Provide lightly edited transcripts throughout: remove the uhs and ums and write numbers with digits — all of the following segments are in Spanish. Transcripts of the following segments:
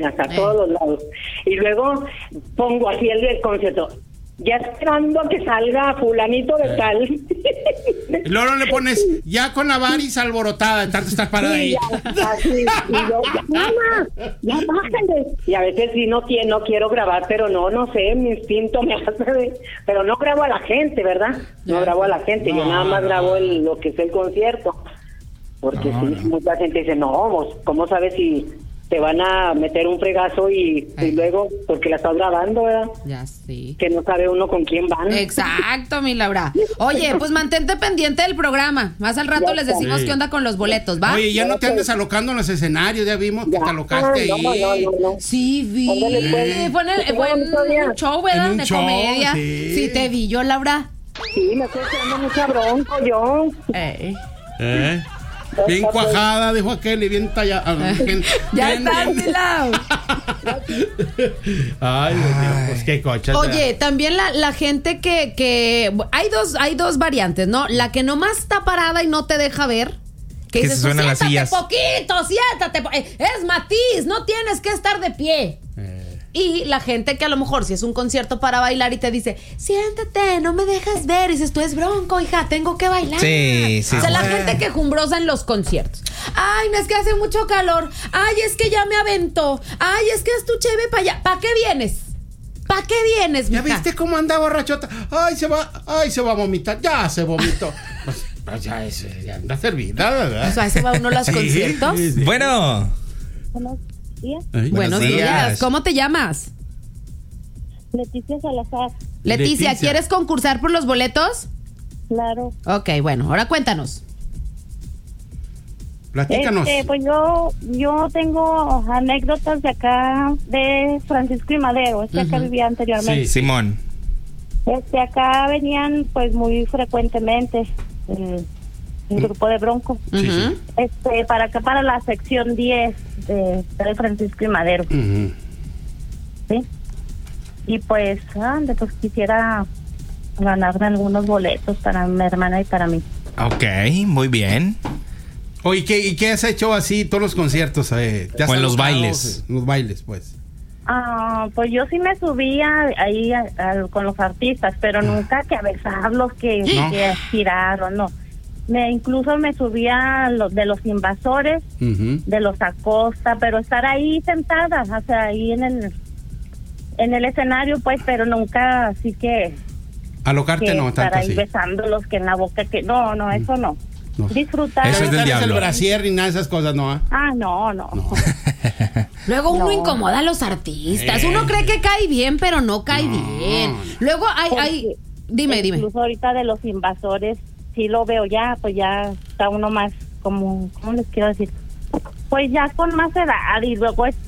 hasta todos los lados. Y luego pongo así el del concierto, ya esperando a que salga fulanito de tal. Y luego le pones, ya con la varis alborotada, tanto estar parada ahí. Ya, así, y yo, ya bájale. Y a veces sí no quiero grabar, pero no sé, mi instinto me hace pero no grabo a la gente, ¿verdad? No grabo a la gente, yo nada más grabo lo que es el concierto. Porque mucha gente dice, no, ¿cómo sabes si te van a meter un fregazo y luego, porque la estás grabando, ¿verdad? Ya sí. Que no sabe uno con quién van. Exacto, mi Laura. Oye, pues mantente pendiente del programa. Más al rato les decimos qué onda con los boletos, ¿va? Oye, ya no te andes alocando en los escenarios, ya vimos que te alocaste ahí. No. Sí, vi. Fue en un show, ¿verdad? De comedia. Sí, te vi yo, Laura. Sí, me estoy echando mucha bronca yo. Bien cuajada, dijo aquel, y bien tallada. Ya está, Lau. Ay, Dios mío, pues qué cocha. Oye, también la gente que hay dos variantes, ¿no? La que nomás está parada y no te deja ver. Que dices, se suenan las sillas. Siéntate. Es Matiz, no tienes que estar de pie. Y la gente que a lo mejor si es un concierto para bailar y te dice, siéntate, no me dejas ver. Y dices, tú es Bronco, hija, tengo que bailar. Sí. O sea, la gente quejumbrosa en los conciertos. Ay, no, es que hace mucho calor. Ay, es que ya me aventó. Ay, es que es tu cheve para allá. ¿Para qué vienes? ¿Para qué vienes, mija? ¿Ya viste cómo anda borrachota? Ay, se va a vomitar. Ya se vomitó. Pues ya anda servida, ¿verdad? O sea, ¿se va uno a los conciertos? Sí. Bueno. Buenos días. ¿Cómo te llamas? Leticia Salazar. Leticia, ¿quieres concursar por los boletos? Claro. Ok, bueno, ahora cuéntanos. Platícanos. Pues yo tengo anécdotas de acá de Francisco y Madero. Acá vivía anteriormente. Sí, Simón. Acá venían pues muy frecuentemente el grupo de Bronco. Sí. Para acá, para la sección 10 de Francisco y Madero. Sí. Y pues quisiera ganarme algunos boletos para mi hermana y para mí. Ok, muy bien. Oye, ¿y qué has hecho así todos los conciertos? ¿Te has O en los alocado? bailes. Los bailes, pues. Pues yo sí me subía ahí con los artistas, pero nunca que a besarlos, que girar o no. Incluso me subía de los Invasores, de los Acosta, pero estar ahí sentada, o sea, ahí en el escenario, pues, pero nunca así que alocarte que no, estar tanto ahí así. besándolos, que en la boca, que no, eso no. Disfrutar. Eso es del diablo. El brasier ni nada de esas cosas, ¿no? No. Luego uno incomoda a los artistas. Uno cree que cae bien, pero no cae bien. Luego hay dime. Incluso ahorita de los Invasores, sí lo veo ya, pues ya está uno más como, ¿cómo les quiero decir? Pues ya con más edad, y luego el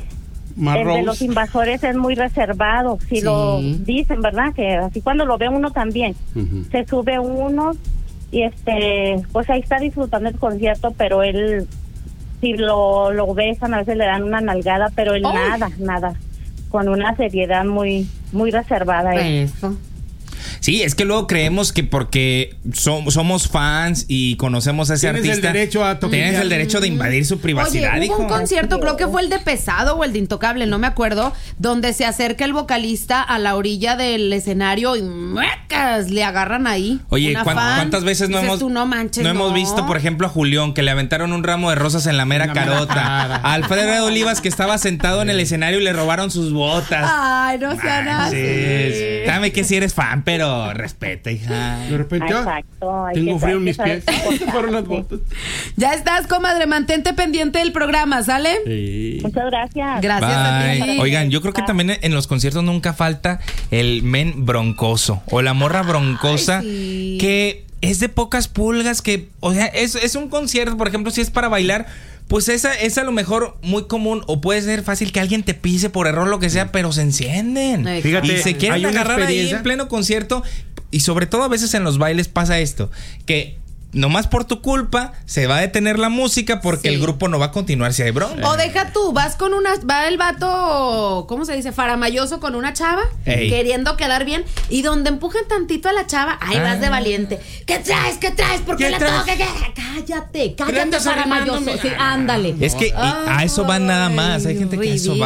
de los Invasores es muy reservado, si lo dicen, ¿verdad? Que así cuando lo ve uno también, se sube uno y pues ahí está disfrutando el concierto, pero él, si lo besan, a veces le dan una nalgada, pero él nada, con una seriedad muy, muy reservada. Eso. Sí, es que luego creemos que porque somos fans y conocemos a ese Tienes artista, el derecho a tocar. tienes el derecho de invadir su privacidad. Oye, hubo un hijo. concierto, creo que fue el de Pesado o el de Intocable, no me acuerdo, donde se acerca el vocalista a la orilla del escenario y ¡muecas! Le agarran ahí. Oye, una fan. ¿cuántas veces no Dices hemos tú, no manches, hemos visto, por ejemplo, a Julián, que le aventaron un ramo de rosas en la mera carota? A Alfredo Olivas, que estaba sentado en el escenario y le robaron sus botas. Ay, no sean así. Dame que si eres fan, pero respeta, hija. De repente, Exacto, tengo frío en mis pies. Fueron las botas. Ya estás, comadre, mantente pendiente del programa, ¿sale? Sí. Muchas gracias. Gracias a ti. Bye. Oigan, yo creo que también en los conciertos nunca falta el men broncoso o la morra broncosa. Ay, sí. Que es de pocas pulgas, que, o sea, es un concierto, por ejemplo, si es para bailar, pues esa es a lo mejor muy común, o puede ser fácil que alguien te pise por error, lo que sea, pero se encienden. Fíjate, y se quieren hay una agarrar ahí experiencia. en pleno concierto, y sobre todo a veces en los bailes pasa esto, que nomás por tu culpa se va a detener la música porque el grupo no va a continuar si hay bronca. O deja tú, va el vato, ¿cómo se dice? Faramayoso con una chava, queriendo quedar bien, y donde empujen tantito a la chava, ahí vas de valiente. ¿Qué traes? ¿Por qué la toca? Cállate, faramayoso. Sí, ándale. Es que a eso van nada más. Hay gente que a eso va.